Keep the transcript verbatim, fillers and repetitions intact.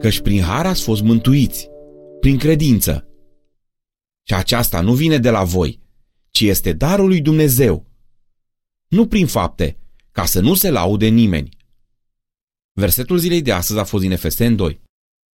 căci prin har ați fost mântuiți, prin credință. Și aceasta nu vine de la voi, ci este darul lui Dumnezeu, nu prin fapte, ca să nu se laude nimeni. Versetul zilei de astăzi a fost din Efeseni doi.